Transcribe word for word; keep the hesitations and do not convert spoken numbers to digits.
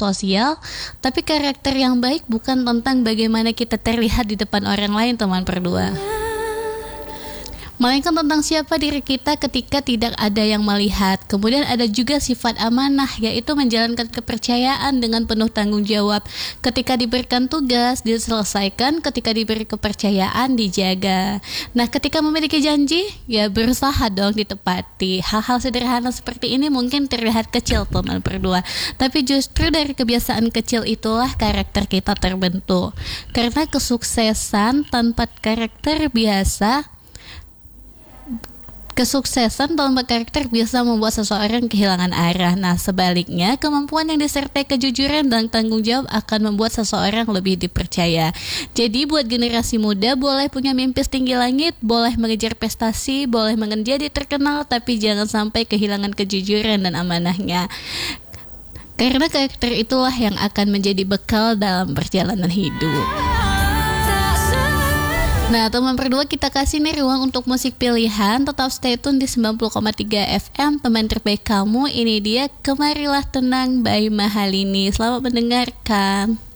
sosial, tapi karakter yang baik bukan tentang bagaimana kita terlihat di depan orang lain, teman berdua, melainkan tentang siapa diri kita ketika tidak ada yang melihat. Kemudian ada juga sifat amanah, yaitu menjalankan kepercayaan dengan penuh tanggung jawab. Ketika diberikan tugas, diselesaikan. Ketika diberi kepercayaan, dijaga. Nah, ketika memiliki janji, ya berusaha dong ditepati. Hal-hal sederhana seperti ini mungkin terlihat kecil, teman berdua, tapi justru dari kebiasaan kecil itulah karakter kita terbentuk. Karena kesuksesan tanpa karakter biasa Kesuksesan tanpa karakter bisa membuat seseorang kehilangan arah. Nah, sebaliknya, kemampuan yang disertai kejujuran dan tanggung jawab akan membuat seseorang lebih dipercaya. Jadi, buat generasi muda, boleh punya mimpi setinggi langit, boleh mengejar prestasi, boleh menjadi terkenal, tapi jangan sampai kehilangan kejujuran dan amanahnya. Karena karakter itulah yang akan menjadi bekal dalam perjalanan hidup. Nah, teman berdua, kita kasih nih ruang untuk musik pilihan. Tetap stay tune di sembilan puluh koma tiga F M, teman terbaik kamu. Ini dia Kemarilah Tenang by Mahalini. Selamat mendengarkan.